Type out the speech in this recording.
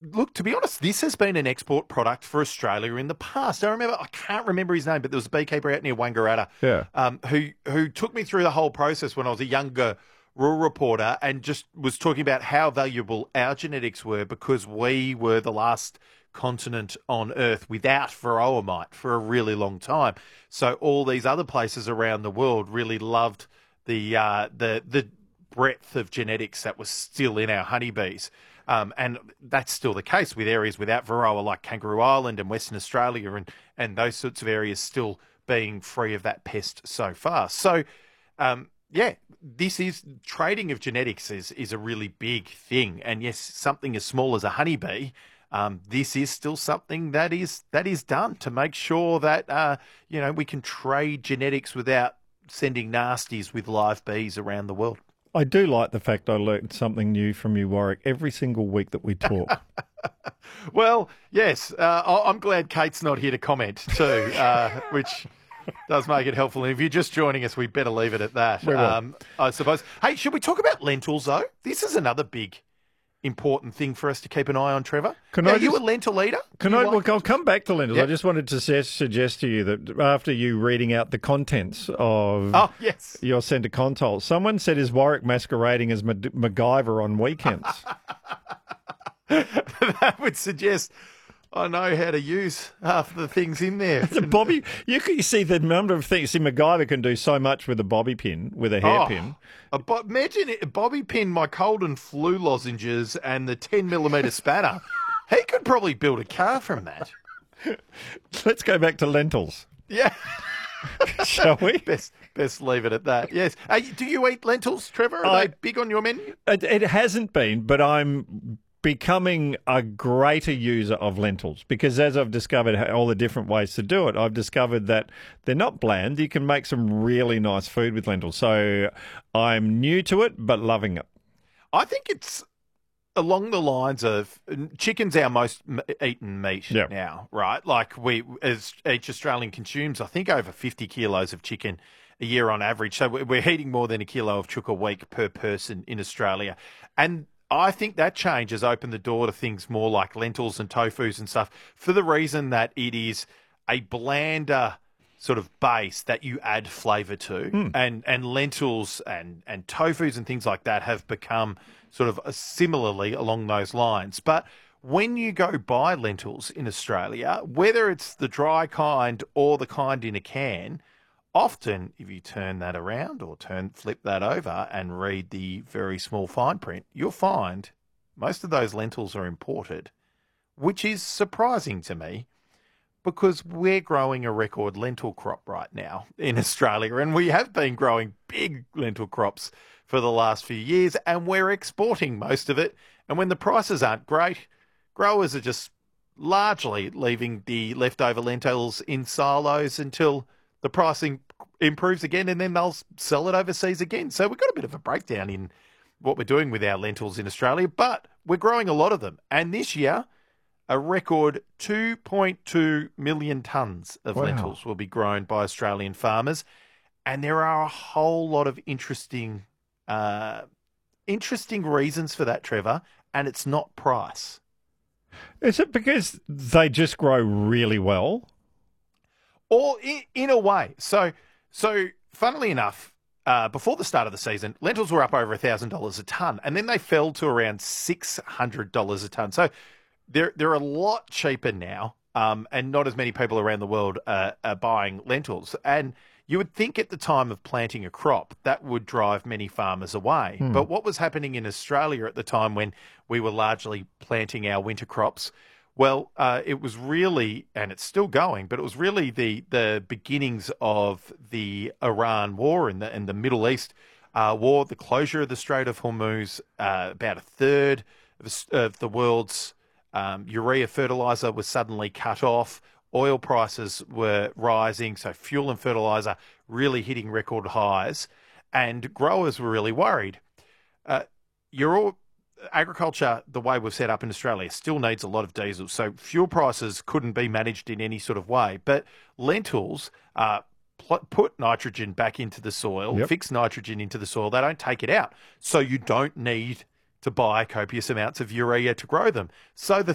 look, to be honest, this has been an export product for Australia in the past. I can't remember his name, but there was a beekeeper out near Wangaratta who took me through the whole process when I was a younger rural reporter and just was talking about how valuable our genetics were because we were the last continent on Earth without varroamite for a really long time. So all these other places around the world really loved the breadth of genetics that was still in our honeybees. And that's still the case with areas without varroa like Kangaroo Island and Western Australia and those sorts of areas still being free of that pest so far. So, this is trading of genetics is a really big thing. And yes, something as small as a honeybee, this is still something that is done to make sure that, we can trade genetics without sending nasties with live bees around the world. I do like the fact I learned something new from you, Warwick, every single week that we talk. Well, yes. I'm glad Kate's not here to comment too, which does make it helpful. And if you're just joining us, we better leave it at that, I suppose. Hey, should we talk about lentils, though? This is another big, important thing for us to keep an eye on, Trevor. Are you a lentil eater? I'll come back to lentils. Yep. I just wanted to suggest to you that after you reading out the contents of your centre console, someone said, is Warwick masquerading as MacGyver on weekends? That would suggest I know how to use half the things in there. The bobby, you see the number of things. See, MacGyver can do so much with a bobby pin, with a hairpin. Imagine it, bobby pin my cold and flu lozenges and the 10mm spanner. He could probably build a car from that. Let's go back to lentils. Yeah. Shall we? Best leave it at that. Yes. Do you eat lentils, Trevor? Are they big on your menu? It hasn't been, but I'm becoming a greater user of lentils because as I've discovered all the different ways to do it, I've discovered that they're not bland. You can make some really nice food with lentils. So I'm new to it, but loving it. I think it's along the lines of chicken's our most eaten meat now, right? Like as each Australian consumes, I think over 50 kilos of chicken a year on average. So we're eating more than a kilo of chook a week per person in Australia. And I think that change has opened the door to things more like lentils and tofus and stuff for the reason that it is a blander sort of base that you add flavour to. And lentils and tofus and things like that have become sort of similarly along those lines. But when you go buy lentils in Australia, whether it's the dry kind or the kind in a can, often, if you turn that around or flip that over and read the very small fine print, you'll find most of those lentils are imported, which is surprising to me because we're growing a record lentil crop right now in Australia, and we have been growing big lentil crops for the last few years, and we're exporting most of it. And when the prices aren't great, growers are just largely leaving the leftover lentils in silos until the pricing improves again, and then they'll sell it overseas again. So we've got a bit of a breakdown in what we're doing with our lentils in Australia, but we're growing a lot of them. And this year, a record 2.2 million tonnes of lentils will be grown by Australian farmers. And there are a whole lot of interesting reasons for that, Trevor, and it's not price. Is it because they just grow really well? Or in a way. So funnily enough, before the start of the season, lentils were up over $1,000 a tonne, and then they fell to around $600 a tonne. So they're a lot cheaper now, and not as many people around the world are buying lentils. And you would think at the time of planting a crop, that would drive many farmers away. But what was happening in Australia at the time when we were largely planting our winter crops, well, it was really, and it's still going, but it was really the beginnings of the Iran war and the Middle East war, the closure of the Strait of Hormuz. About a third of the world's urea fertilizer was suddenly cut off. Oil prices were rising, so fuel and fertilizer really hitting record highs, and growers were really worried. Agriculture, the way we've set up in Australia, still needs a lot of diesel, so fuel prices couldn't be managed in any sort of way. But lentils put nitrogen back into the soil, fix nitrogen into the soil. They don't take it out, so you don't need to buy copious amounts of urea to grow them. So the